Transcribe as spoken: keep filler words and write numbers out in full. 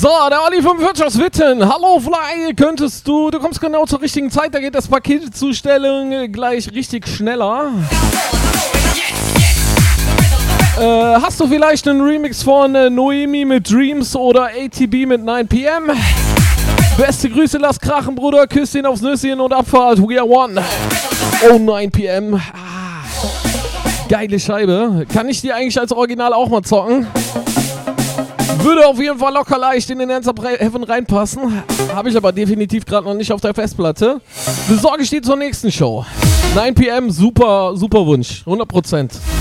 So, der Olli fünfundvierzig aus Witten. Hallo Fly, könntest du, du kommst genau zur richtigen Zeit, da geht das Paketzustellung gleich richtig schneller. Äh, hast du vielleicht einen Remix von äh, Noemi mit Dreams oder A T B mit nine p m? Beste Grüße, lass krachen, Bruder, Küsschen aufs Nüsschen und Abfahrt, we are one. Oh, nine p m. Ah, geile Scheibe. Kann ich die eigentlich als Original auch mal zocken? Würde auf jeden Fall locker leicht in den Ends of Heaven reinpassen. Habe ich aber definitiv gerade noch nicht auf der Festplatte. Besorge ich die zur nächsten Show. nine p m, super, super Wunsch. hundert Prozent.